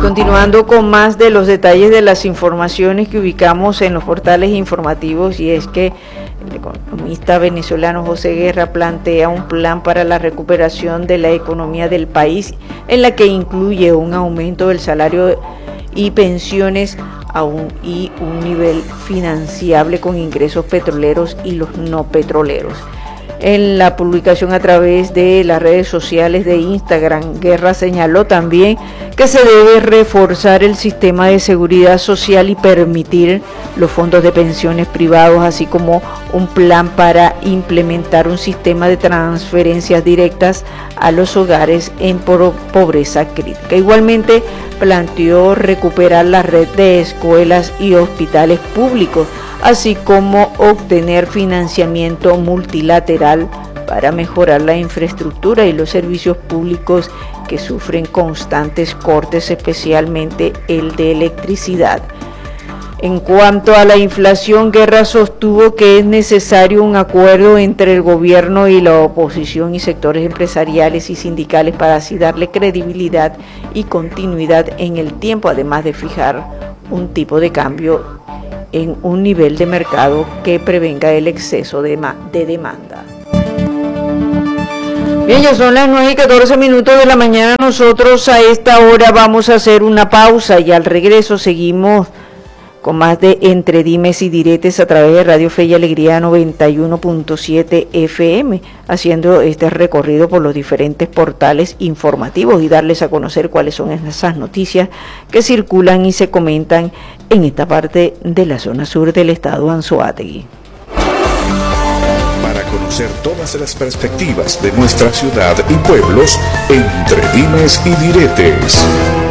Continuando con más de los detalles de las informaciones que ubicamos en los portales informativos, y es que el economista venezolano José Guerra plantea un plan para la recuperación de la economía del país, en la que incluye un aumento del salario y pensiones y un nivel financiable con ingresos petroleros y los no petroleros. En la publicación a través de las redes sociales de Instagram, Guerra señaló también que se debe reforzar el sistema de seguridad social y permitir los fondos de pensiones privados, así como un plan para implementar un sistema de transferencias directas a los hogares en pobreza crítica. Igualmente, planteó recuperar la red de escuelas y hospitales públicos, así como obtener financiamiento multilateral para mejorar la infraestructura y los servicios públicos que sufren constantes cortes, especialmente el de electricidad. En cuanto a la inflación, Guerra sostuvo que es necesario un acuerdo entre el gobierno y la oposición y sectores empresariales y sindicales para así darle credibilidad y continuidad en el tiempo, además de fijar un tipo de cambio en un nivel de mercado que prevenga el exceso de demanda. Bien, ya son las 9:14 de la mañana. Nosotros a esta hora vamos a hacer una pausa y al regreso seguimos con más de Entre Dimes y Diretes a través de Radio Fe y Alegría 91.7 FM, haciendo este recorrido por los diferentes portales informativos y darles a conocer cuáles son esas noticias que circulan y se comentan en esta parte de la zona sur del estado Anzoátegui. Para conocer todas las perspectivas de nuestra ciudad y pueblos, Entre Dimes y Diretes.